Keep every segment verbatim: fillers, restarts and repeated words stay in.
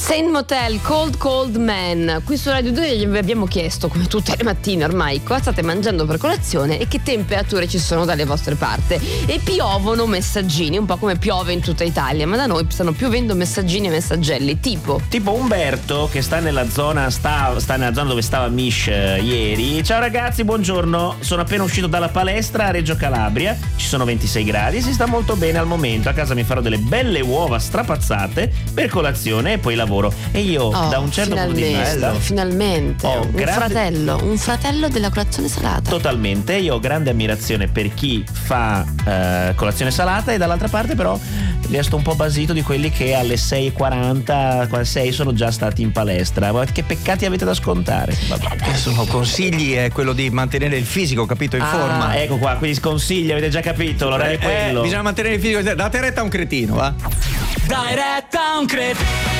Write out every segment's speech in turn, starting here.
Saint Motel, Cold Cold Man. Qui su Radio due vi abbiamo chiesto, come tutte le mattine ormai, cosa state mangiando per colazione e che temperature ci sono dalle vostre parti. E piovono messaggini, un po' come piove in tutta Italia, ma da noi stanno piovendo messaggini e messaggelli, tipo Tipo Umberto, che sta nella zona sta, sta nella zona dove stava Mish eh, ieri. Ciao ragazzi, buongiorno. Sono appena uscito dalla palestra a Reggio Calabria. Ci sono ventisei gradi e si sta molto bene al momento. A casa mi farò delle belle uova strapazzate per colazione e poi lavoro. E io oh, da un certo punto di vista finalmente ho un grande... fratello un fratello della colazione salata. Totalmente. Io ho grande ammirazione per chi fa eh, colazione salata, e dall'altra parte però resto un po' basito di quelli che alle sei e quaranta, sei sono già stati in palestra. Ma che peccati avete da scontare? Vabbè. Sono consigli, è quello di mantenere il fisico, capito, in ah, forma. Ecco qua, quindi consigli, avete già capito, l'orario è quello. Eh, bisogna mantenere il fisico. Date retta a un cretino, va? Dai retta a un cretino.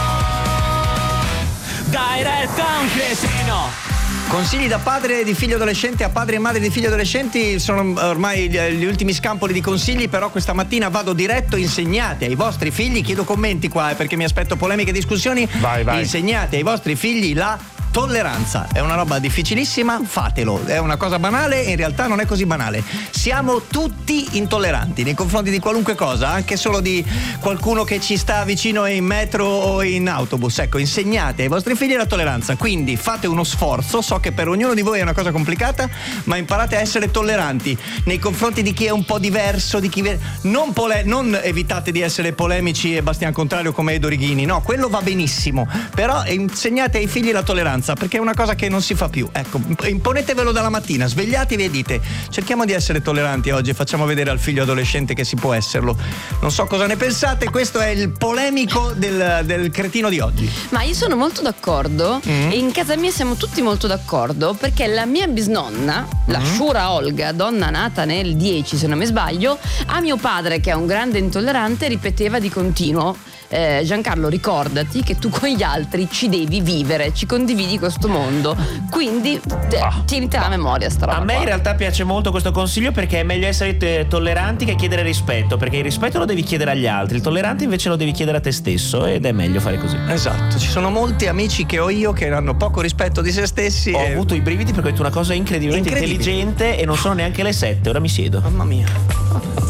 Dai retta a un cretino. Consigli da padre di figlio adolescente a padre e madre di figli adolescenti sono ormai gli, gli ultimi scampoli di consigli, però questa mattina vado diretto. Insegnate ai vostri figli, chiedo commenti qua eh, perché mi aspetto polemiche e discussioni. Vai, vai. Insegnate ai vostri figli la tolleranza. È una roba difficilissima, fatelo. È una cosa banale, in realtà non è così banale. Siamo tutti intolleranti nei confronti di qualunque cosa, anche solo di qualcuno che ci sta vicino in metro o in autobus. Ecco, insegnate ai vostri figli la tolleranza. Quindi fate uno sforzo, so che per ognuno di voi è una cosa complicata, ma imparate a essere tolleranti nei confronti di chi è un po' diverso, di chi ve... non, pole... non evitate di essere polemici e Bastian Contrario come Edo Righini, no, quello va benissimo, però insegnate ai figli la tolleranza, perché è una cosa che non si fa più. Ecco, imponetevelo dalla mattina, svegliatevi e dite: cerchiamo di essere tolleranti oggi e facciamo vedere al figlio adolescente che si può esserlo. Non so cosa ne pensate, questo è il polemico del, del cretino di oggi. Ma io sono molto d'accordo mm. e in casa mia siamo tutti molto d'accordo, perché la mia bisnonna, mm. la Shura Olga, donna nata nel dieci se non mi sbaglio, a mio padre, che è un grande intollerante, ripeteva di continuo: Eh, Giancarlo, ricordati che tu con gli altri ci devi vivere, ci condividi questo mondo, quindi te, ah, tieniti alla memoria sta roba. A me qua. in realtà piace molto questo consiglio, perché è meglio essere t- tolleranti che chiedere rispetto, perché il rispetto lo devi chiedere agli altri, il tollerante invece lo devi chiedere a te stesso, ed è meglio fare così. Esatto, ci sono molti amici che ho io che hanno poco rispetto di se stessi. Ho e... avuto i brividi perché ho detto una cosa incredibilmente Incredibile. intelligente e non sono neanche le sette, ora mi siedo. Mamma mia.